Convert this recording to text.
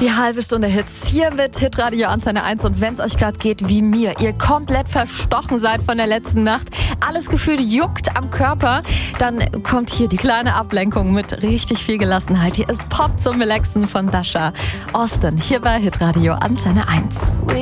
Die halbe Stunde Hits hier mit Hitradio Antenne 1 und wenn es euch gerade geht wie mir, ihr komplett verstochen seid von der letzten Nacht, alles gefühlt juckt am Körper, dann kommt hier die kleine Ablenkung mit richtig viel Gelassenheit. Hier ist Pop zum Relaxen von Dasha Austin, hier bei Hitradio Antenne 1.